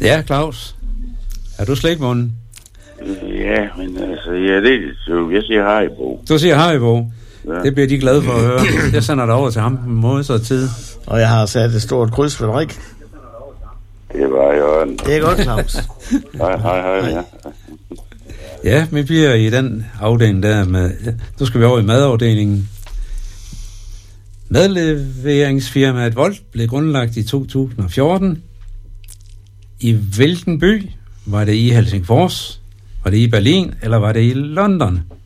Ja, Claus. Er du slikmunden? Ja, men altså, jeg siger Haribo. Du siger Haribo. Ja. Det bliver de glade for at høre. Jeg sender det over til ham på modsat tid. Og jeg har sat et stort kryds for Rik. Det var jo en... Det er godt, Claus. Hej, ja. Ja, vi bliver i den afdeling der med... Nu skal vi over i madafdelingen. Madleveringsfirmaet Volt blev grundlagt i 2014. I hvilken by? Var det i Helsingfors? Var det i Berlin? Eller var det i London?